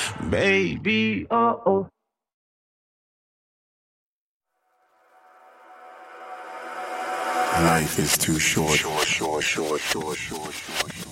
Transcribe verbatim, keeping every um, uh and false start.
Baby, oh, oh. Life is too short, short, short, short, short, short, short.